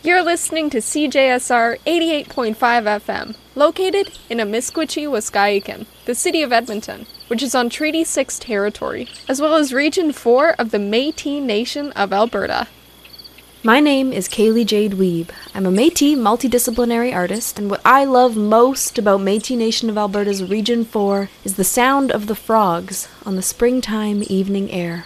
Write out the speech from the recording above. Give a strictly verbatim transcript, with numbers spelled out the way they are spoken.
You're listening to C J S R eighty-eight point five F M, located in Amiskwichi, Waskahikan, the city of Edmonton, which is on Treaty six territory, as well as Region four of the Métis Nation of Alberta. My name is Kaylee Jade Weeb. I'm a Métis multidisciplinary artist, and what I love most about Métis Nation of Alberta's Region four is the sound of the frogs on the springtime evening air.